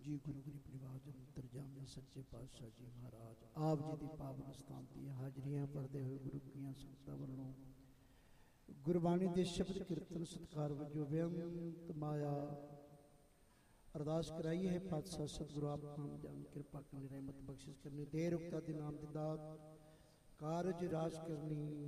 ਜੀ ਗੁਰੂ ਗਰੀਬ ਨਿਵਾਜ ਅੰਤਰਜਾਮੀ ਸੱਚੇ ਪਾਤਸ਼ਾਹ ਜੀ ਮਹਾਰਾਜ ਆਪ ਜੀ ਦੀ ਪਾਵਨ ਸਥਾਨ ਦੀਆਂ ਹਾਜ਼ਰੀਆਂ ਭਰਦੇ ਹੋਏ ਗੁਰੂ ਕੀਆਂ ਸੰਗਤਾਂ ਵੱਲੋਂ ਗੁਰਬਾਣੀ ਦੇ ਸ਼ਬਦ ਕੀਰਤਨ ਸਤਿਕਾਰ ਵਜੋਂ ਬੇਅੰਤ ਮਾਇਆ ਅਰਦਾਸ ਕਰਾਈ ਹੈ। ਪਾਤਸ਼ਾਹ ਸਤਿਗੁਰੂ ਆਪ ਨਾਮ ਜਾਨ ਕਿਰਪਾ ਕਰਨੀ, ਰਹਿਮਤ ਬਖਸ਼ਿਸ਼ ਕਰਨੀ, ਦੇਰ ਉਕਤਾ ਦੇ ਨਾਮ ਦੀ ਦਾਤ ਕਾਰਜ ਰਾਜ ਕਰਨੀ।